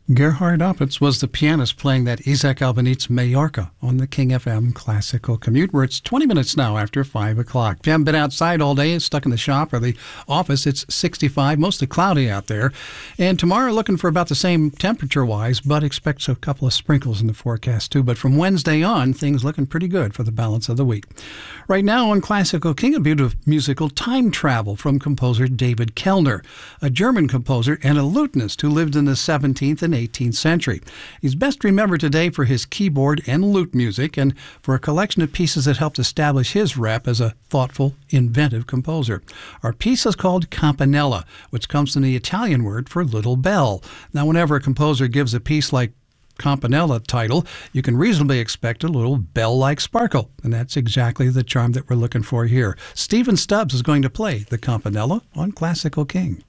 Gerhard Opitz was the pianist playing that Isaac Albeniz Mallorca on the King FM Classical Commute, where it's 20 minutes now after 5 o'clock. If you haven't been outside all day, stuck in the shop or the office, it's 65, mostly cloudy out there. And tomorrow, looking for about the same temperature-wise, but expects a couple of sprinkles in the forecast too. But from Wednesday on, things looking pretty good for the balance of the week. Right now on Classical King, a bit of musical time travel from composer David Kellner, a German composer and a lutenist who lived in the 17th and 18th century. He's best remembered today for his keyboard and lute music and for a collection of pieces that helped establish his rep as a thoughtful, inventive composer. Our piece is called Campanella, which comes from the Italian word for little bell. Now, whenever a composer gives a piece like Campanella title, you can reasonably expect a little bell-like sparkle, and that's exactly the charm that we're looking for here. Stephen Stubbs is going to play the Campanella on Classical King.